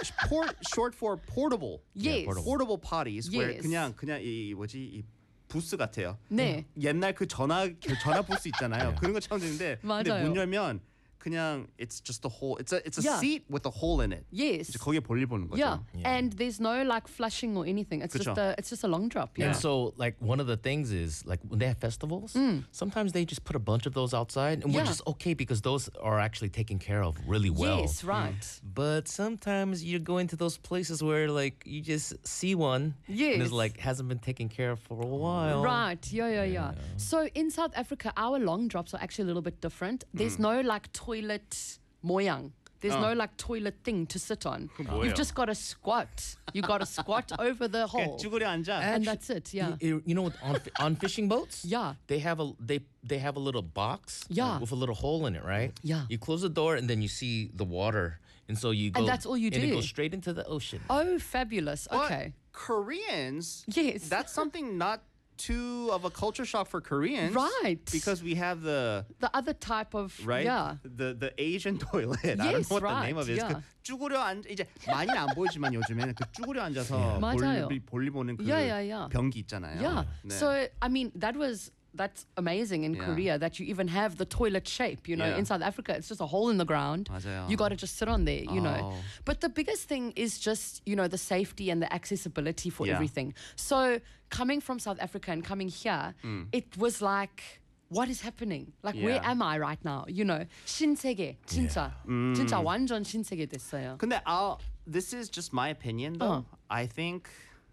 short for portable. Yes. portable potties where Yes. 그냥 이 뭐지 이 부스 같아요. 네. 옛날 그 전화 부스 있잖아요. 그런 것처럼 되는데 근데 맞아요. 문 열면 그냥 it's just a hole. It's a Yeah. seat with a hole in it. Yes. 이제 거기에 볼일 보는 거죠. Yeah. And there's no like flushing or anything. It's 그쵸. just a long drop. Yeah. And so, like, one of the things is, like, when they have festivals, sometimes they just put a bunch of those outside, and Yeah. which is okay because those are actually taken care of really well. Yes, right. But sometimes you go into those places where, like, you just see one, and Yes. it's like hasn't been taken care of for a while. Right. Yeah. So in South Africa, our long drops are actually a little bit different. There's no like toilet moyang. There's no like toilet thing to sit on. You've just got to squat. You got to squat over the hole. 쭈그려 앉아. And that's it. Yeah. You know, on fishing boats, Yeah. they have a little box, Yeah. with a little hole in it, right? Yeah. You close the door and then you see the water, and so you go, And that's all you and it do. goes straight into the ocean. Oh, fabulous. But Okay. Koreans, Yes. that's something not too of a culture shock for Koreans, Right. Because we have the The other type of right, yeah. the Asian toilet. I don't Yes, know what the right, name of it is. yeah. 그 쭈그려 앉 이제 많이는 안 보이지만 요즘에는 그 쭈그려 앉아서 맞아요. 볼일 보는 그 Yeah. 변기 있잖아요. Yeah. 네. So I mean that's amazing in Yeah. Korea that you even have the toilet shape. You know, Yeah. in South Africa it's just a hole in the ground. 맞아요. You got to just sit on there. You know. Oh. But the biggest thing is just the safety and the accessibility for Yeah. everything. So coming from South Africa and coming here, it was like. What is happening? Like, where Yeah. am I right now? 신세계, 진짜. 진짜 완전 신세계 됐어요. 근데 this is just my opinion though. I think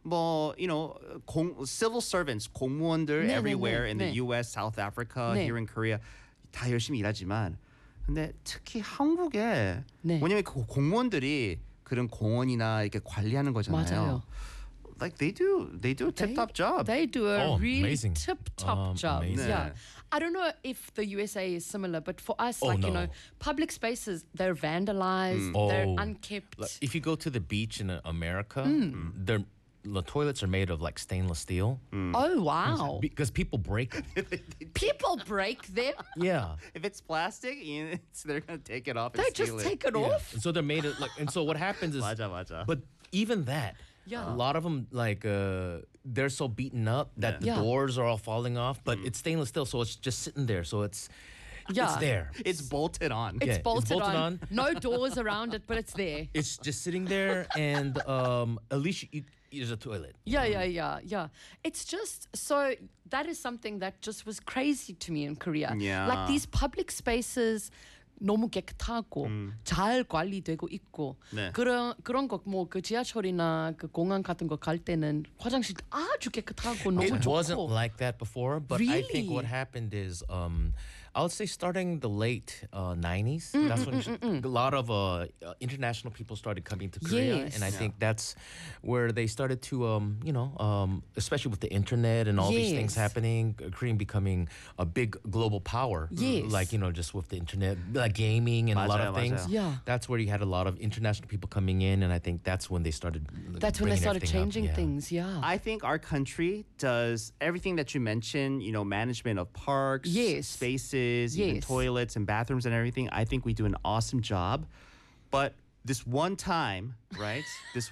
civil servants, 공무원들 네, everywhere 네, in 네. the US, South Africa, 네. here in Korea 다 열심히 일하지만 근데 특히 한국에 네. 왜냐면 그 공무원들이 그런 공원이나 이렇게 관리하는 거잖아요. 맞아요. Like they do a tip-top job. They do a Oh, really amazing. tip-top job. Amazing. Yeah. I don't know if the USA is similar, but for us, Oh, no. public spaces, they're vandalized, they're Oh. unkept. Like, if you go to the beach in America, the toilets are made of like stainless steel Oh, wow. because people break it. People break them. Yeah. If it's plastic, they're gonna take it off and They steal just it. take it off. So they're made of like, and so what happens is, 맞아. but even that, Yeah. a lot of them like they're so beaten up that the Yeah. doors are all falling off, but it's stainless steel, so it's just sitting there, so it's Yeah. there. It's bolted on. It's Yeah, it's bolted, bolted on. on. No doors around it, but it's there. It's just sitting there, and at least there's a toilet. Yeah. It's just so that is something that just was crazy to me in Korea. Yeah. Like these public spaces 너무 깨끗하고 잘 관리되고 있고 네. 그런 거 뭐 그 지하철이나 그 공항 같은 거 갈 때는 화장실 아주 깨끗하고 너무 It 좋고. wasn't like that before, but I think Really? what happened is, I would say starting the late 90s, that's when a lot of international people started coming to Korea, Yes. and I think that's where they started to, especially with the internet and all these things Yes. happening, Korea becoming a big global power, Yes. like just with the internet, like gaming and a lot of 맞아요, things. 맞아요. Yeah. That's where you had a lot of international people coming in, and I think that's when they started. That's when they bringing started everything up. changing Yeah. things. Yeah. I think our country does everything that you mentioned, management of parks, Yes. spaces, even Yes. toilets and bathrooms and everything. I think we do an awesome job. But this one time, right?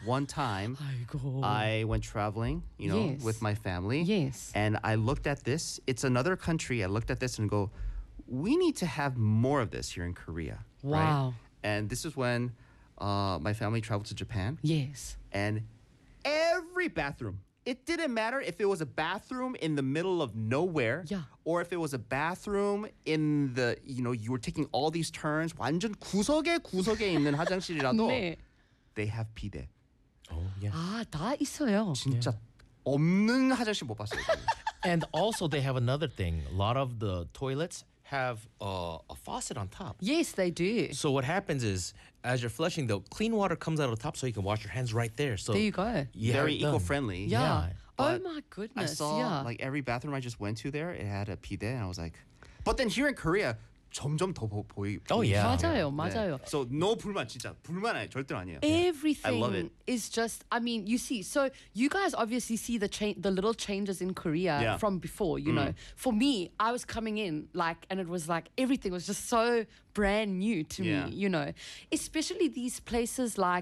아이고. I went traveling, Yes. with my family. Yes. And I looked at this. It's another country. I looked at this and go, we need to have more of this here in Korea. Wow. Right? And this is when my family traveled to Japan. Yes. And every bathroom, it didn't matter if it was a bathroom in the middle of nowhere, Yeah. or if it was a bathroom in the, you were taking all these turns, 완전 구석에 있는 화장실이라도 네. they have 비데. Oh, yeah. 아, 다 있어요. 진짜 없는 화장실 못 봤어요. 저는. And also, they have another thing. A lot of the toilets have a faucet on top. Yes, they do. So what happens is, as you're flushing, the clean water comes out of the top, so you can wash your hands right there. So There you go. you Very have it done. eco-friendly. Yeah. Oh But my I goodness. saw yeah. like every bathroom I just went to there, it had a bidet, and I was like, but then here in Korea, 점점 더 보이. Oh, yeah. 맞아요. So no 불만 진짜 불만 아니에요. 절대 아니에요. Everything I love it. is just, you see, so you guys obviously see the little changes in Korea Yeah. from before, For me, I was coming in and it was like everything was just so brand new to Yeah. me, Especially these places like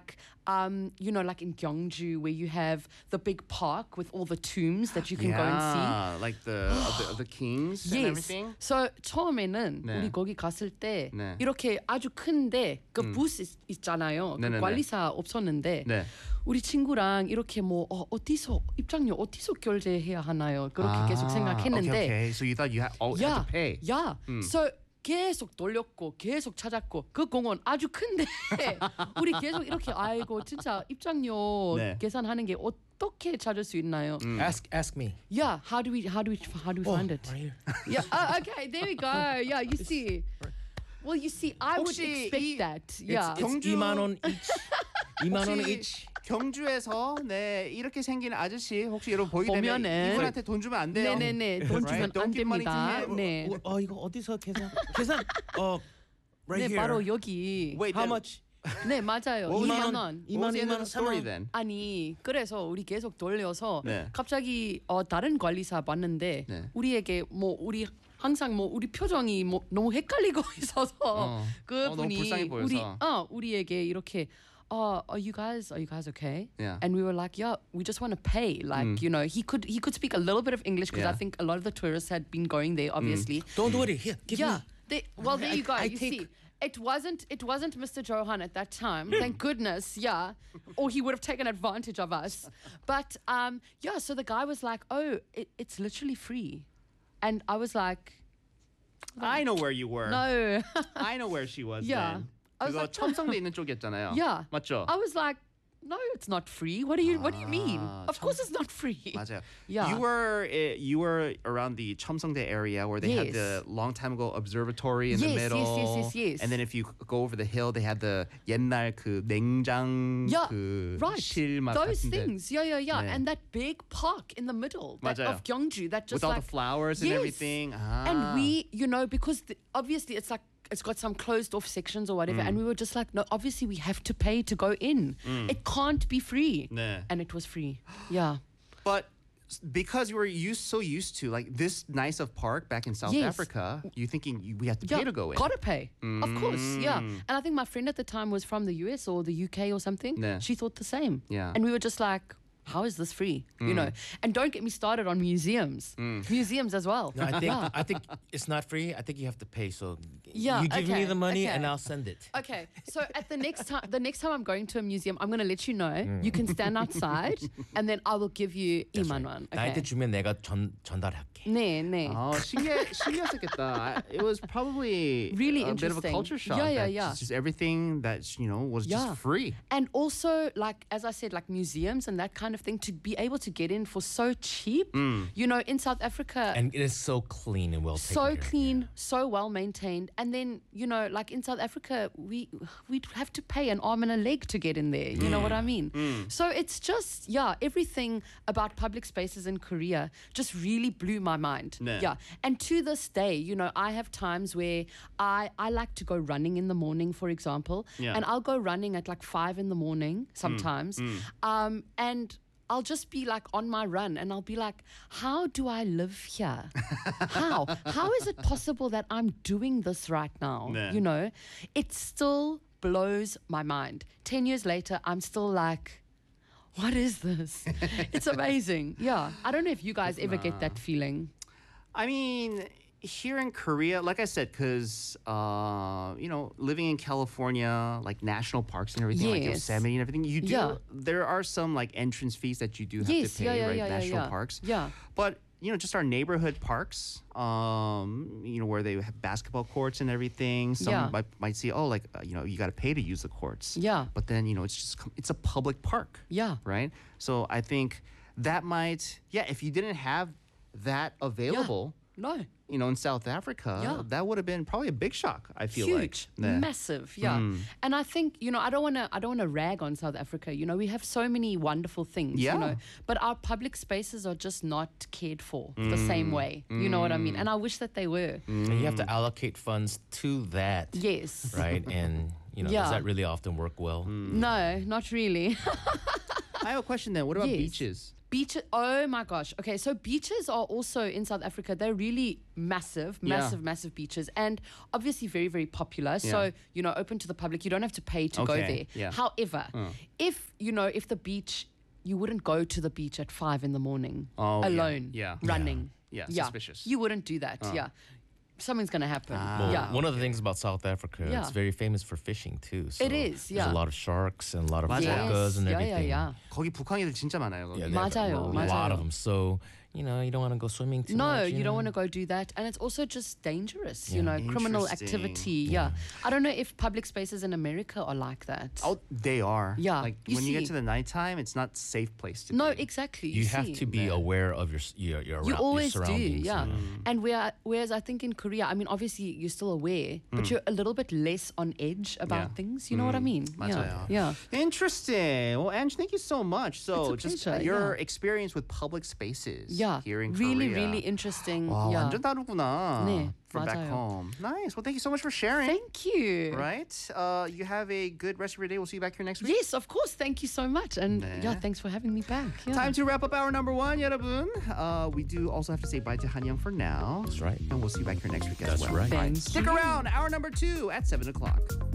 you know, like in Gyeongju, where you have the big park with all the tombs that you can go and see. Yeah, like the kings and Yes. everything. So 처음에는 네. 우리 거기 갔을 때 네. 이렇게 아주 큰데 그 부스 있잖아요. 그 네네네. 관리사 없었는데 네. 우리 친구랑 이렇게 뭐 어디서 입장료 어디서 결제해야 하나요? 그렇게 계속 생각했는데 Okay. So you thought you had 야, to pay. 야, so 계속 돌렸고 계속 찾았고 그 공원 아주 큰데 우리 계속 이렇게 아이고 진짜 입장료 네. 계산하는 게 어떻게 찾을 수 있나요? Ask me. Yeah, how do we find it? Right here. Yeah, okay, there we go. Yeah, you see. Well, you see, I would 혹시 expect 이- that. Yeah. It's 경주- 2만 원 each. 2만 원 혹시 each. 경주에서 네 이렇게 생긴 아저씨 혹시 여러분 보이게 되면 보면은- 이분한테 돈 주면 안 돼요. 네네네, 돈 주면 Right? Don't 안 give money to 됩니다. him. 네. 이거 어디서 계산? Right 네, here. 바로 여기. Wait, How then- much? 네, 맞아요. What was 2만 the- 원. What was the end of the 2만 story 원. then? 아니, 그래서 우리 계속 돌려서 네. 갑자기 다른 관리사 봤는데 네. 우리에게 뭐 우리 항상 뭐 우리 표정이 뭐 너무 헷갈리고 있어서 너무 그분이 불쌍해 보여서. 우리에게 이렇게 are you guys okay? Yeah. And we were like, yeah, we just want to pay. Like, you know, he could speak a little bit of English because I Yeah. think a lot of the tourists had been going there, obviously. Don't worry. Here, give Yeah. me. Well, there you go. I You take- see, it wasn't Mr. Johan at that time. Thank goodness. Yeah, or he would have taken advantage of us. But yeah. So the guy was like, "Oh, it's literally free," and I was like, I know where you were. "No." I know where she was Yeah. then. I was 그거 like- 첨성대 있는 쪽이었잖아요. Yeah. 맞죠? I was like, "No, it's not free. What do you mean? Of course, it's not free." 맞아요. Yeah. You were around the 첨성대 area where they had Yes. the long time ago observatory in the Yes, middle. yes. And then if you go over the hill, they had the 옛날 그 냉장 Yeah, 그 right. 실막 Those 같은데. things. Yeah. 네. And that big park in the middle 맞아요. of Gyeongju that just with all like the flowers and Yes. everything. And we, you know, because obviously it's like it's got some closed off sections or whatever, and we were just like, no, obviously we have to pay to go in. It can't be free. 네. And it was free. Yeah. But because you were so used to like this nice of park back in South Yes. Africa, you thinking we have to pay Yeah, to go in. gotta pay. Of course, yeah. And I think my friend at the time was from the US or the UK or something. 네. She thought the same. Yeah. And we were just like, how is this free? You know, and don't get me started on museums. Museums as well. No, Yeah. I think it's not free. I think you have to pay. So Yeah, you give me okay, the money okay. and I'll send it. Okay, so at the next time I'm going to a museum, I'm going to let you know. You can stand outside, and then I will give you 2만 원. 나한테 Okay. 주면 내가 전달할게. 네. Oh, 신기했겠다. It was probably Really a bit of a interesting. culture shock. Yeah, that yeah. Just everything that was Yeah. just free. And also, like as I said, like museums and that kind of thing, to be able to get in for so cheap. You know, in South Africa, And it is so clean and well taken so care of. clean, so well maintained, and then you know, like in South Africa, we'd have to pay an arm and a leg to get in there. You know what I mean? So it's just everything about public spaces in Korea just really blew my mind. 네. Yeah, and to this day, you know, I have times where I like to go running in the morning, for example, Yeah. and I'll go running at like 5 in the morning sometimes, and I'll just be like on my run and I'll be like, how do I live here? How is it possible that I'm doing this right now? 네. You know, it still blows my mind. 10 years later, I'm still like, what is this? It's amazing. Yeah. I don't know if you guys ever get that feeling. I mean, here in Korea, like I said, because living in California, like national parks and everything, like Yes. Yosemite and everything, you do. Yeah. There are some like entrance fees that you do have Yes, to pay, right? yeah, National parks. Yeah. But just our neighborhood parks, where they have basketball courts and everything. Some Yeah. might see, you got to pay to use the courts. Yeah. But then, it's a public park. Yeah. Right. So I think that might, if you didn't have that available. No. In South Africa, Yeah. that would have been probably a big shock. I feel Huge, like. 네. massive, yeah. And I think I don't want to rag on South Africa. We have so many wonderful things. Yeah. But our public spaces are just not cared for the same way. You know what I mean? And I wish that they were. And you have to allocate funds to that. Yes. Right? And Yeah. does that really often work well? No, not really. I have a question then. What about Yes. beaches? Beaches, oh my gosh. Okay, so beaches are also in South Africa, they're really massive, massive beaches, and obviously very, very popular. So, open to the public. You don't have to pay to go there. Yeah. However, if the beach, you wouldn't go to the beach at 5 a.m. alone, running. Yeah, suspicious. You wouldn't do that, Something's going to happen. Well, one of the things about South Africa, it's very famous for fishing too. So It is, There's a lot of sharks and a lot of 맞아요. orcas and everything. 거기 북한이들 진짜 많아요. 거기. Yeah, they have 맞아요, a lot 맞아요. of them. So, you don't want to go swimming too No, much. you don't want to go do that. And it's also just dangerous, criminal Interesting. activity. I don't know if public spaces in America are like that. Oh, they are. Yeah, Like you when you get see. to the nighttime, it's not a safe place to No, be. exactly. You have see. to be aware of your You always do, surroundings. And whereas I think in Korea, I mean, obviously you're still aware, but you're a little bit less on edge about things. You know what I mean? 맞아요. Yeah. Interesting. Well, Ange, thank you so much. So, It's a just pleasure, your experience with public spaces here in really, Korea. really interesting. 와, yeah. 완전 다르구나. 네, From back 맞아요. home. Nice. Well, thank you so much for sharing. Thank you. Right? You have a good rest of your day. We'll see you back here next week. Yes, of course. Thank you so much. And thanks for having me back. Yeah. Time to wrap up hour number 1, 여러분. We do also have to say bye to Hanyoung for now. That's right. And we'll see you back here next week as That's well. right. Thank Stick you. around. Hour number 2 at 7 o'clock.